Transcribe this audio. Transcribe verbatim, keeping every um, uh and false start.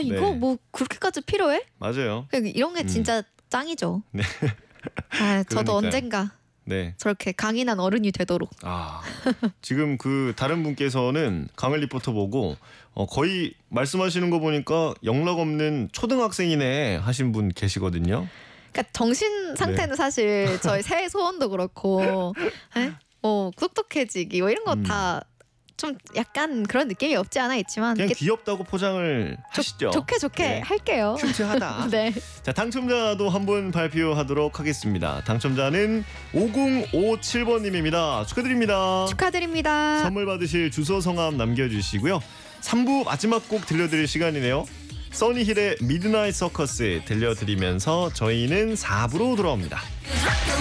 이거 네. 뭐 그렇게까지 필요해? 맞아요. 이런 게 진짜 음. 짱이죠. 네. 아, 저도 그러니까요. 언젠가 네. 저렇게 강인한 어른이 되도록. 아, 지금 그 다른 분께서는 강을 리포터 보고 어, 거의 말씀하시는 거 보니까 영락 없는 초등학생이네 하신 분 계시거든요. 그러니까 정신 상태는 네. 사실 저희 새해 소원도 그렇고, 에? 뭐 똑똑해지기 뭐 이런 거 다 좀 음. 약간 그런 느낌이 없지 않아 있지만 그냥 귀엽다고 포장을 조, 하시죠. 좋게 좋게 네. 할게요. 큐트하다. 네. 자, 당첨자도 한분 발표하도록 하겠습니다. 당첨자는 오공오칠 번님입니다. 축하드립니다. 축하드립니다. 선물 받으실 주소 성함 남겨주시고요. 삼 부 마지막 곡 들려드릴 시간이네요. 써니힐의 미드나잇 서커스 들려드리면서 저희는 사 부로 돌아옵니다.